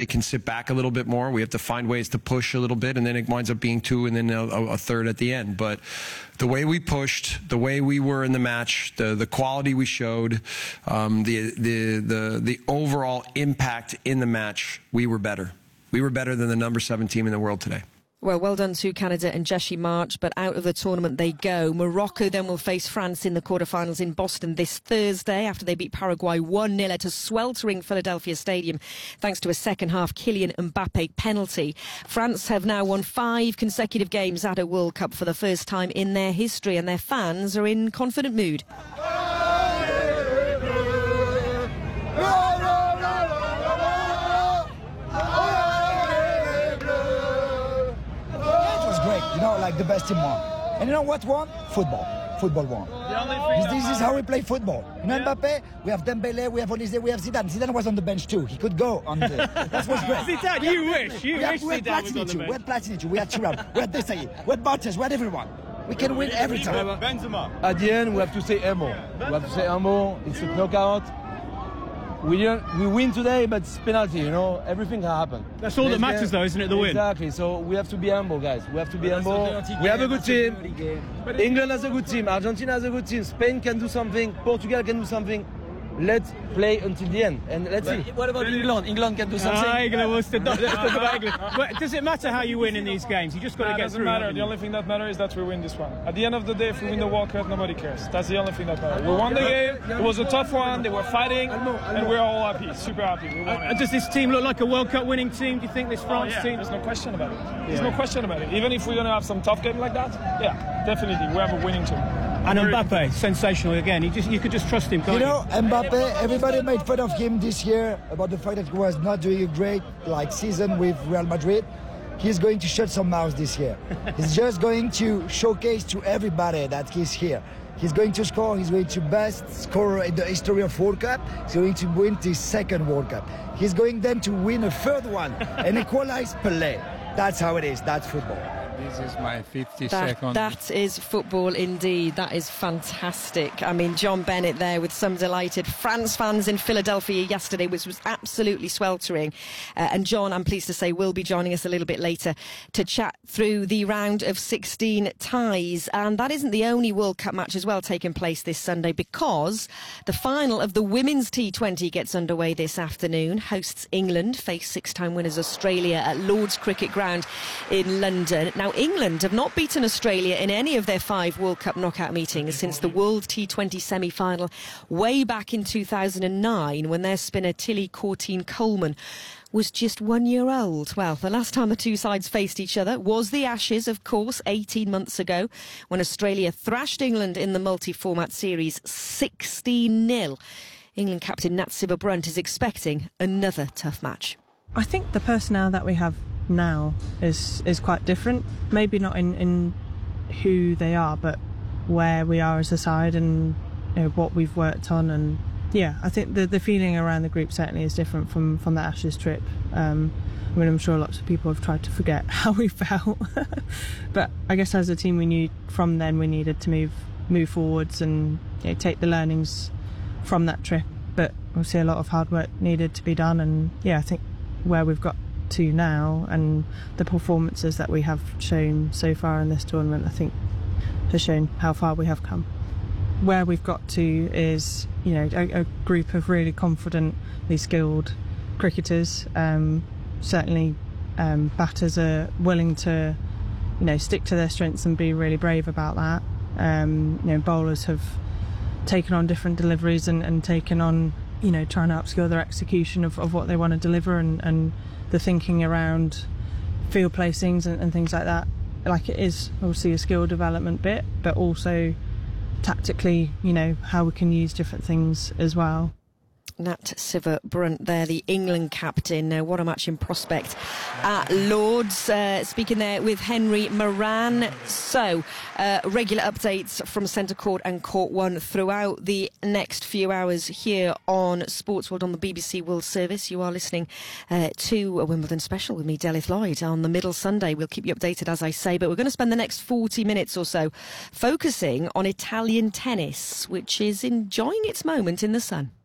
can sit back a little bit more. We have to find ways to push a little bit, and then it winds up being 2 and then a third at the end. But the way we pushed, the way we were in the match, the quality we showed, the overall impact in the match, we were better. We were better than the number 7 team in the world today. Well done to Canada and Jessie March, but out of the tournament they go. Morocco then will face France in the quarterfinals in Boston this Thursday after they beat Paraguay 1-0 at a sweltering Philadelphia Stadium thanks to a second-half Kylian Mbappe penalty. France have now won 5 consecutive games at a World Cup for the first time in their history, and their fans are in confident mood. You know, like the best team won. And you know what won? Football. Football won. This is how we play football. You know, Mbappe, we have Dembele, we have Olise, we have Zidane. Zidane was on the bench too. He could go on the... That was great. Zidane, you wish Zidane was on the bench. We had Platini, we had Thuram, we had Desailly, we had Bartes, we had everyone. We can win every time. Benzema. At the end, we have to say humble. We have to say humble. It's a knockout. We win today, but it's penalty, you know. Everything can happen. That's all that matters, though, isn't it, the win? Exactly. So we have to be humble, guys. We have to be humble. We have a good team. England has a good team. Argentina has a good team. Spain can do something. Portugal can do something. Let's play until the end, and let's see. What about England? England can do something. But does it matter how you win in these games? You just got to get through. It doesn't matter. The only thing that matters is that we win this one. At the end of the day, if we win the World Cup, nobody cares. That's the only thing that matters. We won the game. It was a tough one. They were fighting, and we're all happy, super happy. We won it. Does this team look like a World Cup winning team? Do you think this France team? There's no question about it. There's no question about it. Even if we're going to have some tough game like that, yeah, definitely, we have a winning team. And Mbappe, sensational again. You could just trust him, can't you? You know, Mbappe, everybody made fun of him this year about the fact that he was not doing a great season with Real Madrid. He's going to shut some mouths this year. He's just going to showcase to everybody that he's here. He's going to score. He's going to best scorer in the history of World Cup. He's going to win his 2nd World Cup. He's going then to win a 3rd one and equalize Pelé. That's how it is. That's football. This is my 52nd. That is football indeed. That is fantastic. I mean, John Bennett there with some delighted France fans in Philadelphia yesterday, which was absolutely sweltering. And John, I'm pleased to say, will be joining us a little bit later to chat through the round of 16 ties. And that isn't the only World Cup match as well taking place this Sunday, because the final of the Women's T20 gets underway this afternoon. Hosts England face 6-time winners Australia at Lord's Cricket Ground in London. Now, England have not beaten Australia in any of their 5 World Cup knockout meetings since the World T20 semi-final way back in 2009, when their spinner Tilly Courtine-Coleman was just 1 year old. Well, the last time the two sides faced each other was the Ashes, of course, 18 months ago, when Australia thrashed England in the multi-format series 16-0. England captain Nat Sciver-Brunt is expecting another tough match. I think the personnel that we have now is quite different. Maybe not in who they are, but where we are as a side, and what we've worked on. And yeah, I think the feeling around the group certainly is different from the Ashes trip. I mean, I'm sure lots of people have tried to forget how we felt, but I guess as a team we needed to move forwards and take the learnings from that trip. But obviously a lot of hard work needed to be done, and yeah, I think where we've got to now and the performances that we have shown so far in this tournament, I think has shown how far we have come. Where we've got to is a group of really confidently skilled cricketers. Certainly batters are willing to stick to their strengths and be really brave about that. Bowlers have taken on different deliveries and taken on trying to upskill their execution of what they want to deliver, and the thinking around field placings and things like that. Like, it is obviously a skill development bit, but also tactically, how we can use different things as well. Nat Sciver-Brunt there, the England captain. Now, what a match in prospect at Lord's. Speaking there with Henry Moran. So, regular updates from Centre Court and Court 1 throughout the next few hours here on Sports World on the BBC World Service. You are listening to a Wimbledon special with me, Delith Lloyd, on the middle Sunday. We'll keep you updated, as I say, but we're going to spend the next 40 minutes or so focusing on Italian tennis, which is enjoying its moment in the sun.